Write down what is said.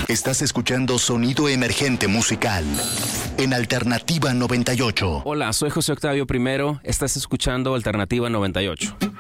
Estás escuchando Sonido Emergente Musical en Alternativa 98. Hola, soy José Octavio I. Estás escuchando Alternativa 98.